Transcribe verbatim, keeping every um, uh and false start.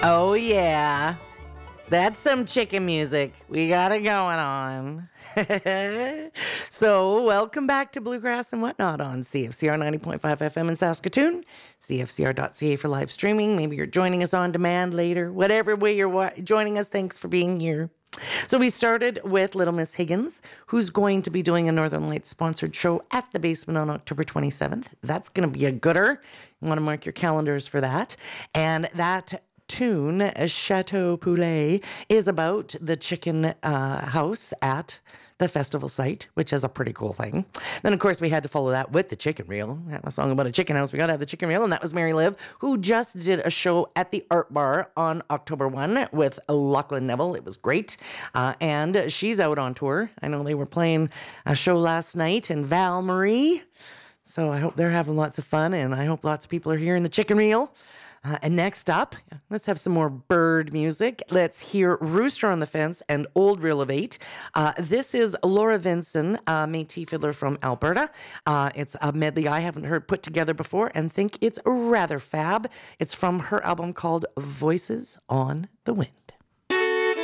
Oh, yeah. That's some chicken music. We got it going on. So, welcome back to Bluegrass and Whatnot on C F C R ninety point five F M in Saskatoon, C F C R dot C A for live streaming. Maybe you're joining us on demand later. Whatever way you're wa- joining us, thanks for being here. So, we started with Little Miss Higgins, who's going to be doing a Northern Lights sponsored show at the Basement on October twenty-seventh. That's going to be a gooder. You want to mark your calendars for that. And that tune, Chateau Poulet, is about the chicken uh, house at the festival site, which is a pretty cool thing. Then, of course, we had to follow that with the chicken reel. That was a song about a chicken house. We got to have the chicken reel, and that was Mary Liv, who just did a show at the Art Bar on October first with Lachlan Neville. It was great, uh, and she's out on tour. I know they were playing a show last night in Val Marie, so I hope they're having lots of fun, and I hope lots of people are hearing the chicken reel. Uh, and next up, let's have some more bird music. Let's hear Rooster on the Fence and Old Reel of Eight. Uh, this is Laura Vinson, uh, Métis fiddler from Alberta. Uh, it's a medley I haven't heard put together before and think it's rather fab. It's from her album called Voices on the Wind.